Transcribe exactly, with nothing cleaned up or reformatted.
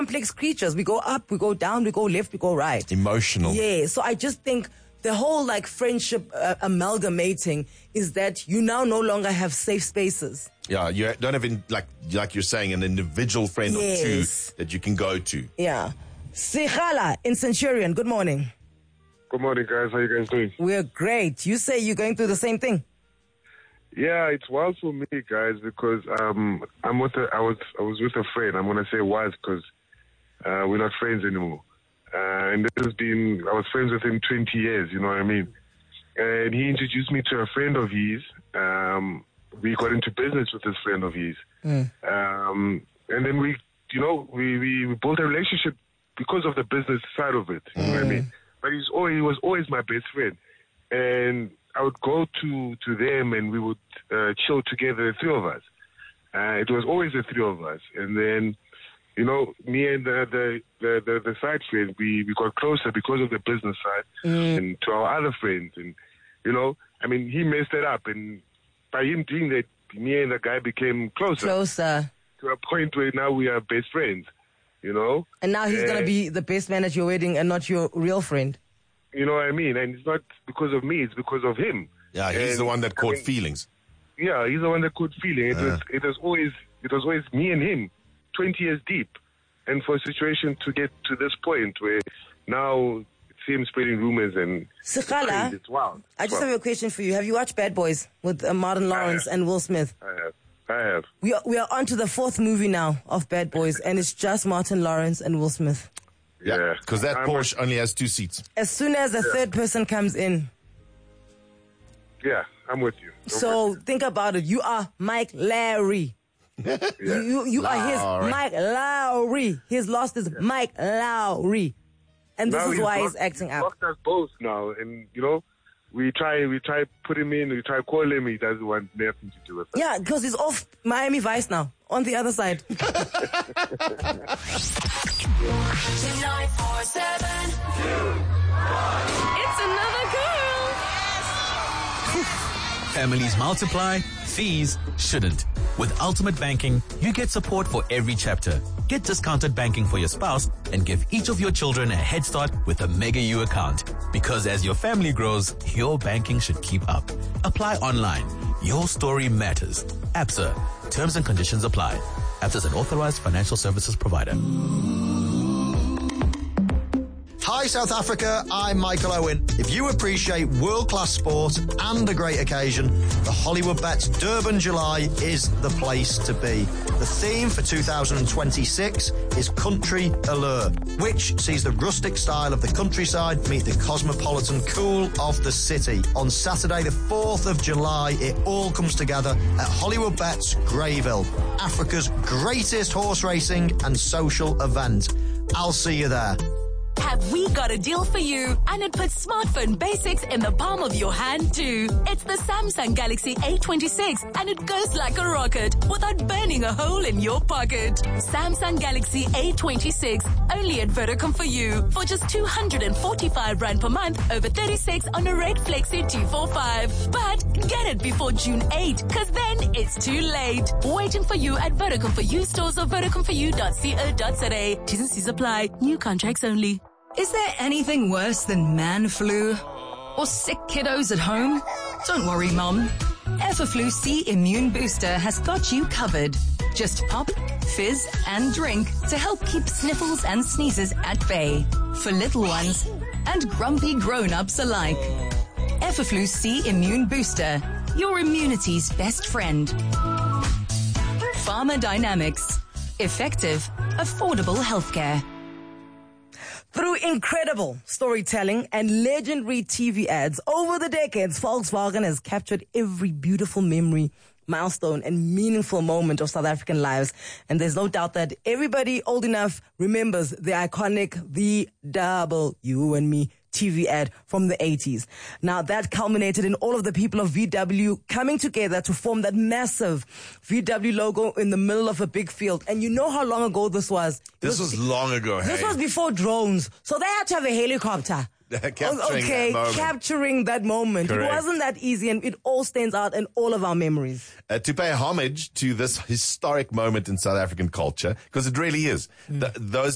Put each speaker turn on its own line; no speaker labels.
complex creatures. We go up, we go down, we go left, we go right.
Emotional.
Yeah, so I just think the whole like friendship uh, amalgamating is that you now no longer have safe spaces.
Yeah, you don't have, in, like like you're saying, an individual friend
Yes.
or two that you can go to.
Yeah. Sikhala in Centurion, good morning.
Good morning, guys. How you guys doing?
We're great. You say you're going through the same thing?
Yeah, it's wild for me, guys, because um, I'm with a, I was I was with a friend. I'm gonna say was because uh, we're not friends anymore. Uh, and this has been I was friends with him twenty years. You know what I mean? And he introduced me to a friend of his. Um, we got into business with this friend of his,
Mm.
um, and then we, you know, we, we, we built a relationship because of the business side of it. You know what I mean? But he's always, he was always my best friend, and I would go to, to them and we would uh, chill together, the three of us. Uh, it was always the three of us. And then, you know, me and the the, the, the, the side friend, we, we got closer because of the business side
Mm.
and to our other friends. And, you know, I mean, he messed it up. And by him doing that, me and the guy became closer
Closer.
to a point where now we are best friends, you know?
And now he's going to
And-
be the best man at your wedding and not your real friend.
You know what I mean? And it's not because of me, it's because of him.
Yeah, he's
And,
the one that
I
caught
mean,
feelings.
Yeah, he's the one that caught feeling. It was it was always it was always me and him, twenty years deep. And for a situation to get to this point where now it's him spreading rumors and
Sikhala,
crazy, it's wild.
I
It's
just have
wild.
a question for you. Have you watched Bad Boys with uh, Martin Lawrence and Will Smith?
I have. I have.
We are, we are on to the fourth movie now of Bad Boys, and it's just Martin Lawrence and Will Smith.
Yeah.
Because that
I'm-
Porsche only has two seats.
As soon as the third person comes in,
Yeah, I'm with you. I'm
so
with
think about it. You are Mike Lowry.
you. Yeah.
You, you, you are his
Lowry.
Mike Lowry. His lost is Mike Lowry. And this
Now
is why he's
blocked-
acting
he's
up.
blocked us both now, and you know, we try we try put him in, we try call him, he doesn't want nothing to do with us.
Yeah, because he's off Miami Vice now, on the other side.
nine four seven. It's another girl.
Families multiply, fees shouldn't. With Ultimate Banking, you get support for every chapter. Get discounted banking for your spouse and give each of your children a head start with a Mega U account. Because as your family grows, your banking should keep up. Apply online. Your story matters. ABSA. Terms and conditions apply. ABSA is an authorized financial services provider.
Hi South Africa, I'm Michael Owen. If you appreciate world-class sport and a great occasion, the Hollywood Bets Durban July is the place to be. The theme for two thousand twenty-six is Country Allure, which sees the rustic style of the countryside meet the cosmopolitan cool of the city. On Saturday the fourth of July, it all comes together at Hollywood Bets Greyville, Africa's greatest horse racing and social event. I'll see you there.
Have we got a deal for you? And it puts smartphone basics in the palm of your hand too. It's the Samsung Galaxy A twenty-six and it goes like a rocket without burning a hole in your pocket. Samsung Galaxy A twenty-six, only at Vodacom for you for just two hundred forty-five rand per month over thirty-six on a Red Flexi two forty-five. But get it before June eighth, cause then it's too late. Waiting for you at Vodacom for you stores or vodacom for you dot co dot za. T's and C's apply. New contracts only.
Is there anything worse than man flu? Or sick kiddos at home? Don't worry, Mum. Everflu C Immune Booster has got you covered. Just pop, fizz, and drink to help keep sniffles and sneezes at bay. For little ones and grumpy grown-ups alike. Everflu C Immune Booster, your immunity's best friend. Pharma Dynamics. Effective, affordable healthcare.
Through incredible storytelling and legendary T V ads over the decades, Volkswagen has captured every beautiful memory, milestone, and meaningful moment of South African lives. And there's no doubt that everybody old enough remembers the iconic V W You and Me T V ad from the eighties. Now that culminated in all of the people of V W coming together to form that massive V W logo in the middle of a big field. And you know how long ago this was? It
This was long ago,
This
hey?
was before drones. So they had to have a helicopter.
Capturing
okay,
that moment.
capturing that moment.
Correct.
It wasn't that easy, and it all stands out in all of our memories.
Uh, to pay homage to this historic moment in South African culture, because it really is.
Mm.
Th- those